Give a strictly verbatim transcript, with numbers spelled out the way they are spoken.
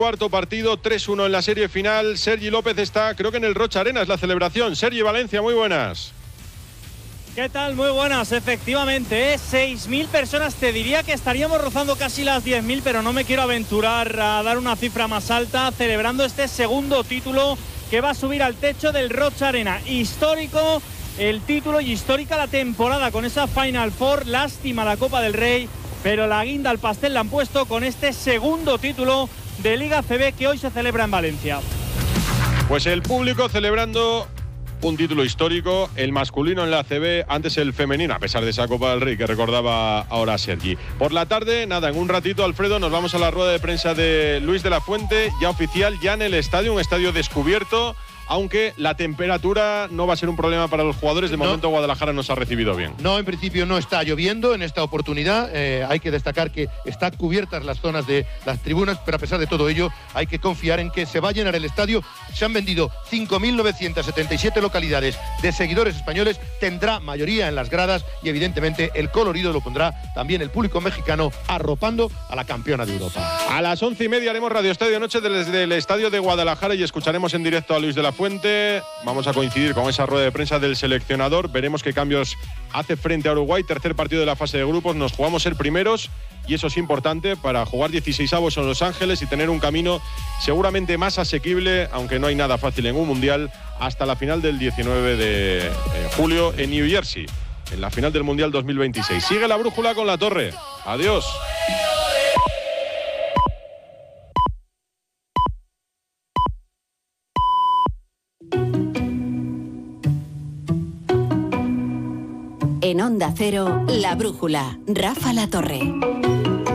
Cuarto partido, tres uno en la serie final. Sergi López está, creo que en el Rocha Arena es la celebración. Sergi Valencia, muy buenas. ¿Qué tal? Muy buenas, efectivamente, ¿eh? seis mil personas, te diría que estaríamos rozando casi las diez mil, pero no me quiero aventurar a dar una cifra más alta, celebrando este segundo título que va a subir al techo del Rocha Arena. Histórico el título y histórica la temporada con esa Final Four. Lástima la Copa del Rey, pero la guinda al pastel la han puesto con este segundo título de Liga A C B que hoy se celebra en Valencia. Pues el público celebrando un título histórico, el masculino en la A C B, antes el femenino, a pesar de esa Copa del Rey que recordaba ahora Sergi. Por la tarde, nada, en un ratito, Alfredo, nos vamos a la rueda de prensa de Luis de la Fuente, ya oficial, ya en el estadio, un estadio descubierto, aunque la temperatura no va a ser un problema para los jugadores. De no. momento Guadalajara nos ha recibido bien. No, en principio no está lloviendo en esta oportunidad. Eh, hay que destacar que están cubiertas las zonas de las tribunas, pero a pesar de todo ello hay que confiar en que se va a llenar el estadio. Se han vendido cinco mil novecientas setenta y siete localidades de seguidores españoles. Tendrá mayoría en las gradas y evidentemente el colorido lo pondrá también el público mexicano arropando a la campeona de Europa. A las once y media haremos Radio Estadio Noche desde el estadio de Guadalajara y escucharemos en directo a Luis de la Fuente. Vamos a coincidir con esa rueda de prensa del seleccionador. Veremos qué cambios hace frente a Uruguay. Tercer partido de la fase de grupos. Nos jugamos ser primeros y eso es importante para jugar dieciseisavos en Los Ángeles y tener un camino seguramente más asequible, aunque no hay nada fácil en un mundial, hasta la final del diecinueve de eh, julio en New Jersey, en la final del Mundial dos mil veintiséis. Sigue la brújula con La Torre. Adiós. En Onda Cero, La Brújula, Rafa La Torre.